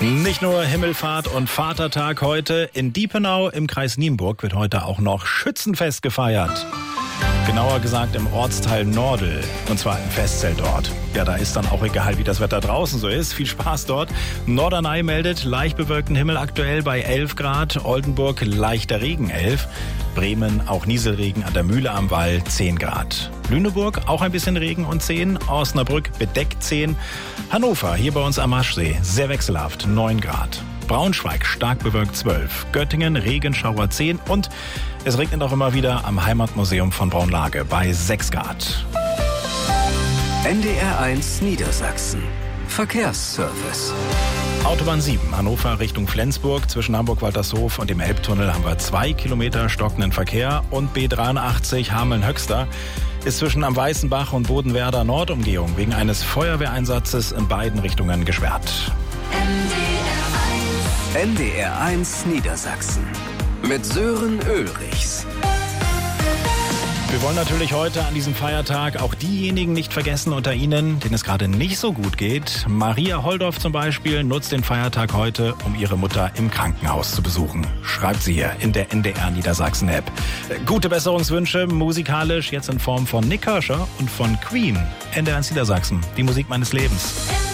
Nicht nur Himmelfahrt und Vatertag heute. In Diepenau im Kreis Nienburg wird heute auch noch Schützenfest gefeiert. Genauer gesagt im Ortsteil Nordel, und zwar im Festzelt dort. Ja, da ist dann auch egal, wie das Wetter draußen so ist. Viel Spaß dort. Norderney meldet leicht bewölkten Himmel aktuell bei 11 Grad. Oldenburg leichter Regen 11. Bremen auch Nieselregen an der Mühle am Wall 10 Grad. Lüneburg auch ein bisschen Regen und 10. Osnabrück bedeckt 10. Hannover hier bei uns am Maschsee sehr wechselhaft 9 Grad. Braunschweig stark bewölkt 12. Göttingen Regenschauer 10 und es regnet auch immer wieder am Heimatmuseum von Braunlage bei 6 Grad. NDR1 Niedersachsen. Verkehrsservice. Autobahn 7, Hannover Richtung Flensburg. Zwischen Hamburg-Waltershof und dem Elbtunnel haben wir 2 Kilometer stockenden Verkehr. Und B83 Hameln-Höxter ist zwischen am Weißenbach und Bodenwerder Nordumgehung wegen eines Feuerwehreinsatzes in beiden Richtungen gesperrt. NDR1 Niedersachsen. Mit Sören Ulrichs. Wir wollen natürlich heute an diesem Feiertag auch diejenigen nicht vergessen unter Ihnen, denen es gerade nicht so gut geht. Maria Holdorf zum Beispiel nutzt den Feiertag heute, um ihre Mutter im Krankenhaus zu besuchen. Schreibt sie hier in der NDR Niedersachsen App. Gute Besserungswünsche, musikalisch jetzt in Form von Nick Kershaw und von Queen. NDR Niedersachsen, die Musik meines Lebens.